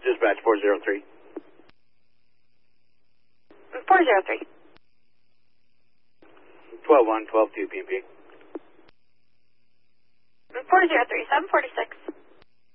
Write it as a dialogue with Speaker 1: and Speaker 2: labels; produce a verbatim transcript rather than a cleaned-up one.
Speaker 1: Dispatch four zero three.
Speaker 2: four zero three.
Speaker 1: twelve one, twelve two P M P.
Speaker 2: four zero three, seven forty-six.